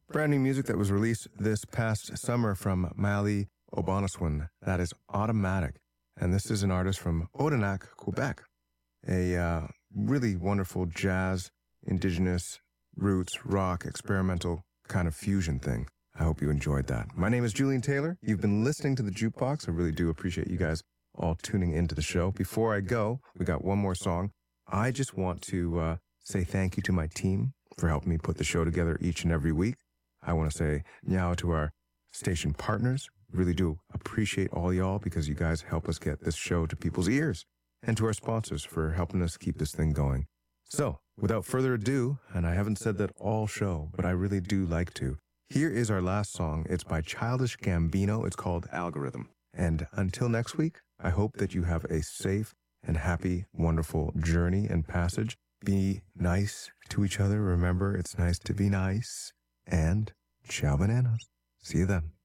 Brand new music that was released this past summer from Mali Obanaswin. That is Automatic. And this is an artist from Odanak, Quebec. A really wonderful jazz, indigenous, roots, rock, experimental kind of fusion thing. I hope you enjoyed that. My name is Julian Taylor. You've been listening to The Jukebox. I really do appreciate you guys all tuning into the show. Before I go, we got one more song. I just want to say thank you to my team for helping me put the show together each and every week. I want to say meow to our station partners. Really do appreciate all y'all because you guys help us get this show to people's ears. And to our sponsors for helping us keep this thing going. So, without further ado, and I haven't said that all show, but I really do like to, here is our last song. It's by Childish Gambino. It's called Algorithm. And until next week, I hope that you have a safe and happy, wonderful journey and passage. Be nice to each other. Remember, it's nice to be nice. And ciao bananas. See you then.